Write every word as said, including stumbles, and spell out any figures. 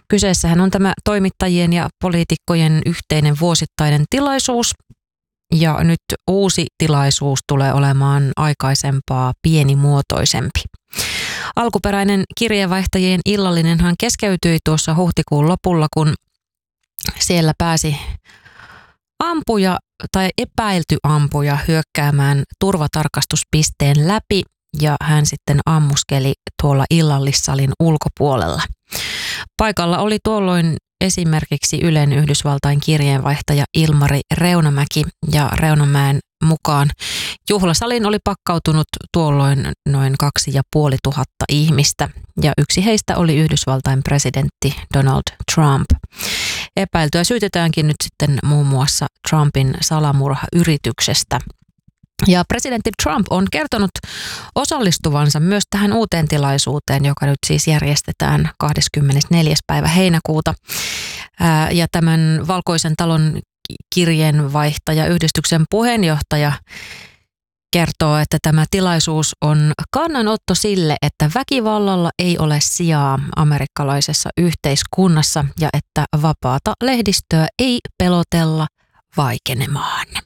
Kyseessähän on tämä toimittajien ja poliitikkojen yhteinen vuosittainen tilaisuus. Ja nyt uusi tilaisuus tulee olemaan aikaisempaa pienimuotoisempi. Alkuperäinen kirjeenvaihtajien illallinenhan keskeytyi tuossa huhtikuun lopulla, kun siellä pääsi ampuja tai epäilty ampuja hyökkäämään turvatarkastuspisteen läpi ja hän sitten ammuskeli tuolla illallissalin ulkopuolella. Paikalla oli tuolloin esimerkiksi Ylen Yhdysvaltain kirjeenvaihtaja Ilmari Reunamäki ja Reunamäen mukaan juhlasalin oli pakkautunut tuolloin noin kaksi ja puoli tuhatta ihmistä ja yksi heistä oli Yhdysvaltain presidentti Donald Trump. Epäiltyä syytetäänkin nyt sitten muun muassa Trumpin salamurhayrityksestä. Ja presidentti Trump on kertonut osallistuvansa myös tähän uuteen tilaisuuteen, joka nyt siis järjestetään kahdeskymmenesneljäs päivä heinäkuuta. Ää, ja tämän Valkoisen talon kirjeenvaihtaja, yhdistyksen puheenjohtaja kertoo, että tämä tilaisuus on kannanotto sille, että väkivallalla ei ole sijaa amerikkalaisessa yhteiskunnassa ja että vapaata lehdistöä ei pelotella vaikenemaan.